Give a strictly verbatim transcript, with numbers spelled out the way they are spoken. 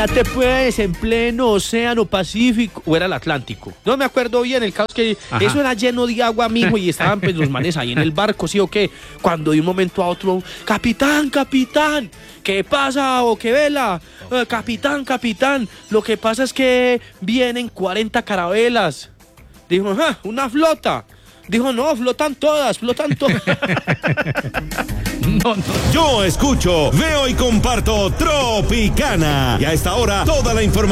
Imagínate pues, en pleno océano Pacífico, o era el Atlántico, no me acuerdo bien, el caso es que Ajá. eso era lleno de agua, mijo, y estaban pues los manes ahí en el barco, ¿sí o qué? Cuando de un momento a otro, capitán, capitán, ¿qué pasa o qué vela? Eh, capitán, capitán, lo que pasa es que vienen cuarenta carabelas. Dijo, ah, una flota. Dijo, no, flotan todas, flotan todas. No, no. Yo escucho, veo y comparto Tropicana. Y a esta hora, toda la información.